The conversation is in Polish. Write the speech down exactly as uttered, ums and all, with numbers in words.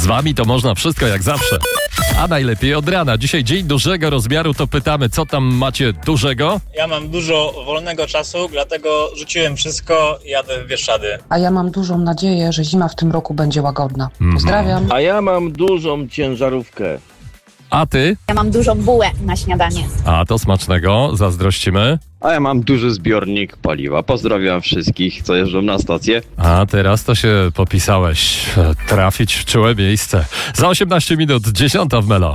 Z wami to można wszystko jak zawsze. A najlepiej od rana. Dzisiaj dzień dużego rozmiaru, to pytamy, co tam macie dużego? Ja mam dużo wolnego czasu, dlatego rzuciłem wszystko i jadę w Bieszczady. A ja mam dużą nadzieję, że zima w tym roku będzie łagodna. Pozdrawiam. A ja mam dużą ciężarówkę. A ty? Ja mam dużą bułę na śniadanie. A to smacznego, zazdrościmy. A ja mam duży zbiornik paliwa. Pozdrawiam wszystkich, co jeżdżą na stację. A teraz to się popisałeś. Trafić w czułe miejsce. Za osiemnaście minut, dziesiąta w Melo.